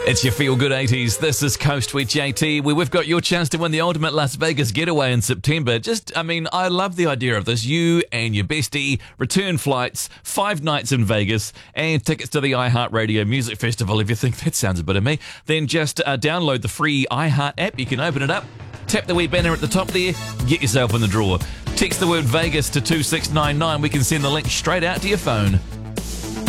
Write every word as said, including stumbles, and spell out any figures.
It's your Feel Good eighties. This is Coast with J T, where we've got your chance to win the ultimate Las Vegas getaway in September. Just, I mean, I love the idea of this. You and your bestie, return flights, five nights in Vegas, and tickets to the iHeartRadio Music Festival. If you think that sounds a bit of me, then just uh, download the free iHeart app. You can open it up, tap the wee banner at the top there, get yourself in the draw. Text the word Vegas to two six nine nine. We can send the link straight out to your phone.